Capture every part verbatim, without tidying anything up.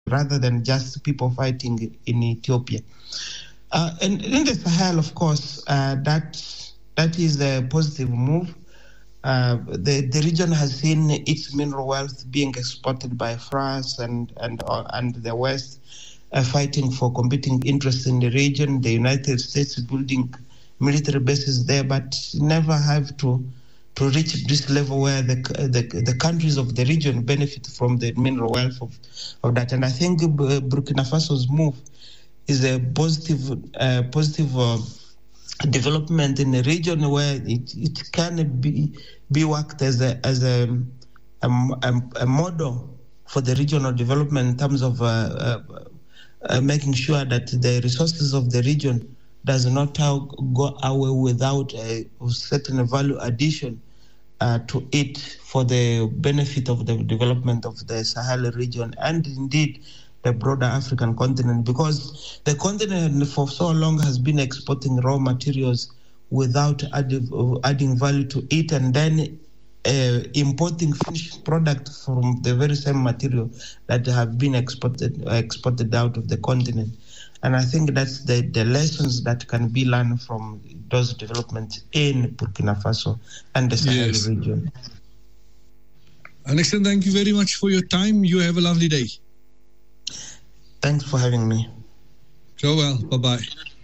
rather than just people fighting in Ethiopia. Uh, and in the Sahel, of course, uh, that that is a positive move. Uh, the the region has seen its mineral wealth being exported by France and and uh, and the West, uh, fighting for competing interests in the region. The United States building military bases there, but never have to to reach this level where the the, the countries of the region benefit from the mineral wealth of, of that. And I think Burkina Faso's move is a positive uh, positive. Uh, development in a region where it, it can be be worked as a as a, a, a model for the regional development in terms of uh, uh, uh, making sure that the resources of the region does not go away without a certain value addition uh, to it for the benefit of the development of the Sahel region and indeed the broader African continent, because the continent for so long has been exporting raw materials without adding, adding value to it, and then uh, importing finished product from the very same material that have been exported exported out of the continent. And I think that's the, the lessons that can be learned from those developments in Burkina Faso and the Sahel yes. region. Alexander, thank you very much for your time. You have a lovely day. Thanks for having me. So well, bye-bye.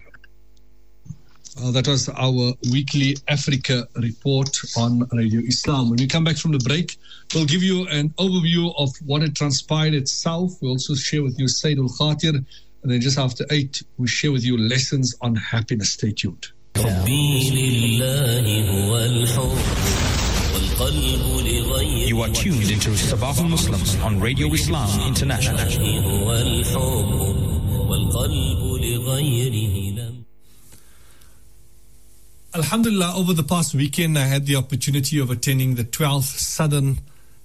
Uh, that was our weekly Africa report on Radio Islam. When we come back from the break, we'll give you an overview of what had transpired at South. We'll also share with you Sayyid al-Khatir. And then just after eight, we share with you lessons on happiness. Stay tuned. You are tuned into Sabah al-Muslims on Radio Islam International. Alhamdulillah, over the past weekend, I had the opportunity of attending the twelfth Southern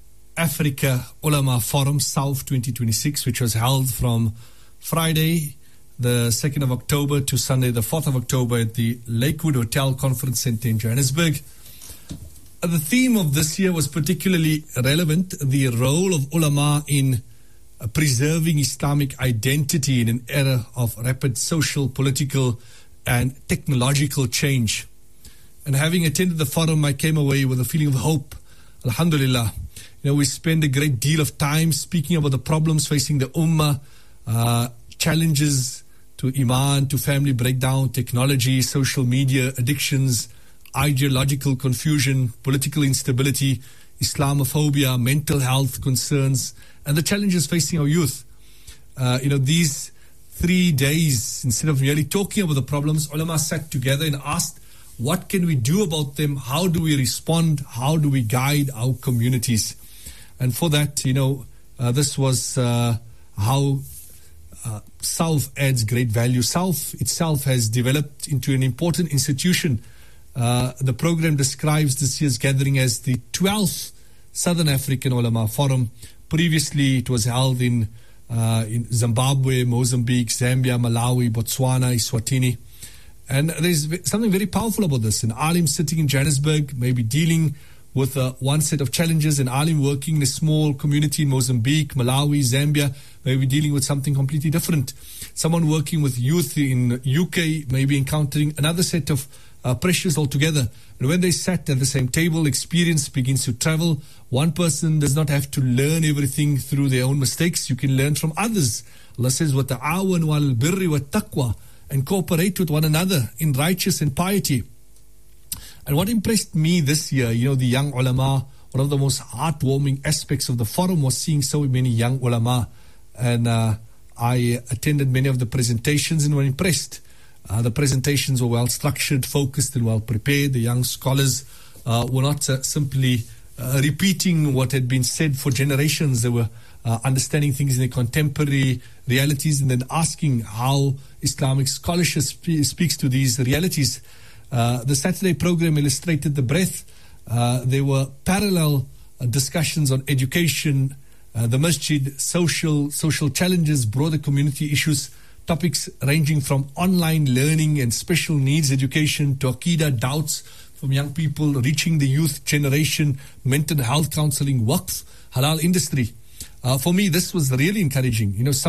Africa Ulama Forum, South twenty twenty-six, which was held from Friday, the second of October to Sunday, the fourth of October at the Lakewood Hotel Conference Center in Johannesburg. The theme of this year was particularly relevant, the role of ulama in preserving Islamic identity in an era of rapid social, political, and technological change. And having attended the forum, I came away with a feeling of hope. Alhamdulillah. You know, we spend a great deal of time speaking about the problems facing the ummah, uh, challenges to iman, to family breakdown, technology, social media, addictions, ideological confusion, political instability, Islamophobia, mental health concerns, and the challenges facing our youth. Uh, you know, these three days, instead of merely talking about the problems, ulama sat together and asked, what can we do about them? How do we respond? How do we guide our communities? And for that, you know, uh, this was uh, how uh, South adds great value. South itself has developed into an important institution. Uh, the program describes this year's gathering as the twelfth Southern African Ulama Forum. Previously, it was held in, uh, in Zimbabwe, Mozambique, Zambia, Malawi, Botswana, Eswatini. And there's something very powerful about this. An alim sitting in Johannesburg, maybe dealing with uh, one set of challenges. An alim working in a small community in Mozambique, Malawi, Zambia, maybe dealing with something completely different. Someone working with youth in U K, maybe encountering another set of Uh, pressures altogether. And when they sat at the same table, experience begins to travel. One person does not have to learn everything through their own mistakes. You can learn from others. Allah says, وَتَعَاوَنُوا عَلَى الْبِرِّ وَالتَّقْوَى, and cooperate with one another in righteous and piety. And what impressed me this year, you know, the young ulama, one of the most heartwarming aspects of the forum was seeing so many young ulama. And uh, I attended many of the presentations and were impressed. Uh, the presentations were well structured, focused, and well prepared. The young scholars uh, were not uh, simply uh, repeating what had been said for generations. They were uh, understanding things in their contemporary realities and then asking how Islamic scholarship sp- speaks to these realities. Uh, the Saturday program illustrated the breadth. Uh, there were parallel uh, discussions on education, uh, the masjid, social, social challenges, broader community issues, topics ranging from online learning and special needs education to Aqidah, doubts from young people, reaching the youth generation, mental health counseling, waqf, halal industry. Uh, for me, this was really encouraging. You know, some